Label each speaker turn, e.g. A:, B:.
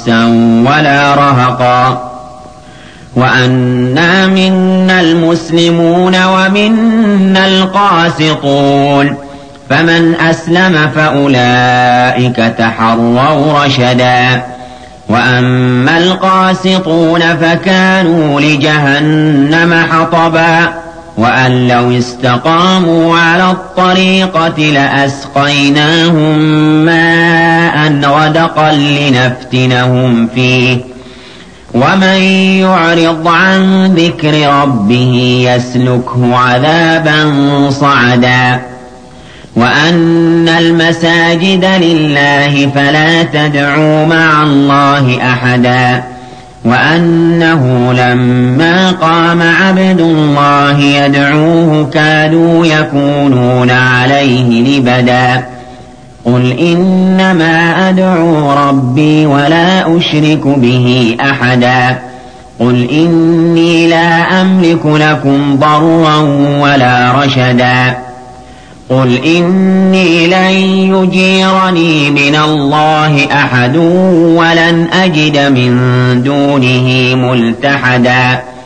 A: بأسا ولا رهقا وأنا منا المسلمون ومنا القاسطون فمن أسلم فأولئك تحروا رشدا وأما القاسطون فكانوا لجهنم حطبا وأن لو استقاموا على الطريقة لأسقيناهم ماء غدقا لنفتنهم فيه ومن يعرض عن ذكر ربه يسلكه عذابا صعدا وأن المساجد لله فلا تدعوا مع الله أحدا وأنه لما قام عبد الله يدعوه كادوا يكونون عليه لبدا قل إنما أدعو ربي ولا أشرك به أحدا قل إني لا أملك لكم ضرا ولا رشدا قل إني لن يجيرني من الله أحد ولن أجد من دونه ملتحدا